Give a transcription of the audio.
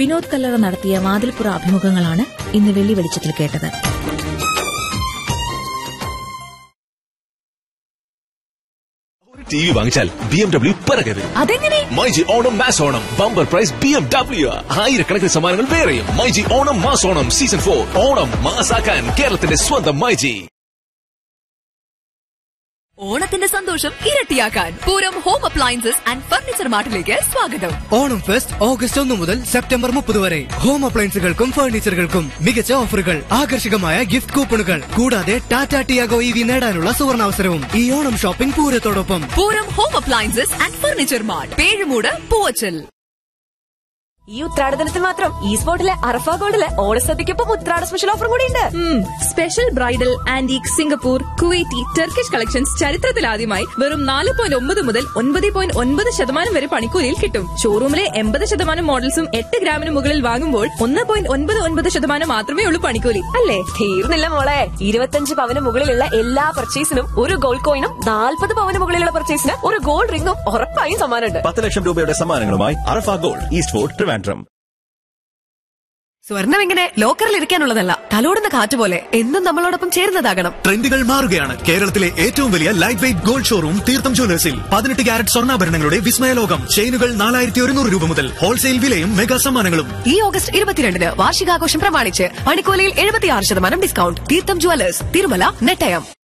വിനോദ് കല്ലറ നടത്തിയ വാതിൽപ്പുറ അഭിമുഖങ്ങളാണ് ഇന്ന് വെള്ളി വെളിച്ചത്തിൽ കേട്ടത്. TV വാങ്ങിച്ചാൽ BMW പിറകെ വരും. അതെങ്ങനെ? MyG Onam mass Onam bumper prize BMW. ആയിരക്കണക്കിന് സമ്മാനങ്ങൾ വേറെയും. മൈജി ഓണം മാസ് ഓണം സീസൺ 4 ഓണം മാസാക്കാൻ കേരളത്തിന്റെ സ്വന്തം മൈജി. ഓണത്തിന്റെ സന്തോഷം ഇരട്ടിയാക്കാൻ Pooram home appliances and furniture മാർട്ടിലേക്ക് സ്വാഗതം. ഓണം ഫെസ്റ്റ് ഓഗസ്റ്റ് 1 മുതൽ സെപ്റ്റംബർ 30 വരെ. ഹോം അപ്ലയൻസുകൾക്കും ഫർണിച്ചറുകൾക്കും മികച്ച ഓഫറുകൾ, ആകർഷകമായ ഗിഫ്റ്റ് കൂപ്പണുകൾ, കൂടാതെ ടാറ്റ ടിയാഗോ EV നേടാനുള്ള സുവർണാവസരവും ഈ Onam shopping പൂരത്തോടൊപ്പം. Pooram home appliances and furniture mart, Pezhumoodu, Poovachal. ഈ ഉത്രാടദിനത്തിൽ മാത്രം ഈ സ്പോട്ടിലെ അറഫ ഗോൾഡിലെ ഓണസദ്യക്കൊപ്പം ഉത്രാട സ്പെഷ്യൽ ഓഫർ കൂടി ഉണ്ട്. Special bridal, antique, Singapore, Kuwaiti, Turkish collections ചരിത്രത്തിലാദ്യമായി വെറും 4.9 മുതൽ 9.9% വരെ പണിക്കൂലിയിൽ കിട്ടും. ഷോറൂമിലെ 80% മോഡൽസും 8 ഗ്രാമിന് മുകളിൽ വാങ്ങുമ്പോൾ 1.99% മാത്രമേ ഉള്ളൂ പണിക്കൂലി. അല്ലേ? തീർന്നില്ല മോളെ, 25 പവന് മുകളിലുള്ള എല്ലാ പർച്ചേസിനും ഒരു ഗോൾഡ് കോയിനും 40 പവന് മുകളിലുള്ള പർച്ചേസിന് ഒരു ഗോൾഡ് റിംഗും ഉറപ്പായും സമ്മാനമുണ്ട്. 10 ലക്ഷം രൂപയുടെ സമ്മാനങ്ങളുമായി അറഫ ഗോൾഡ്, ഈസ്റ്റ് ഫോർട്ട്, ട്രിവാൻഡ്രം. സ്വർണം ഇങ്ങനെ ലോക്കറിൽ ഇരിക്കാനുള്ളതല്ല, തലോടുന്ന കാറ്റ് പോലെ എന്നും നമ്മളോടൊപ്പം ചേരുന്നതാകണം. ട്രെൻഡുകൾ മാറുകയാണ്. കേരളത്തിലെ ഏറ്റവും വലിയ ലൈറ്റ് വെയ്റ്റ് ഗോൾഡ് ഷോറൂം തീർത്ഥം ജ്വല്ലേഴ്സിൽ 18 ക്യാരറ്റ് സ്വർണ്ണാഭരണങ്ങളുടെ വിസ്മയലോകം. ചെയിനുകൾ 4100 രൂപ മുതൽ, ഹോൾസെയിൽ വിലയും മെഗാ സമ്മാനങ്ങളും. ഈ ഓഗസ്റ്റ് 22 വാർഷികാഘോഷം പ്രമാണിച്ച് പണിക്കൂലിയിൽ 76% ഡിസ്കൗണ്ട്. തീർത്ഥം ജ്വല്ലേഴ്സ്, തിരുമല, നെട്ടയം.